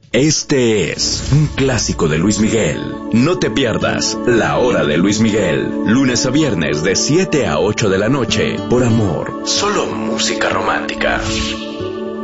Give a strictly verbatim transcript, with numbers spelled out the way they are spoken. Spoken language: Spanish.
Este es un clásico de Luis Miguel. No te pierdas La Hora de Luis Miguel, lunes a viernes de siete a ocho de la noche, por Amor. Solo música romántica.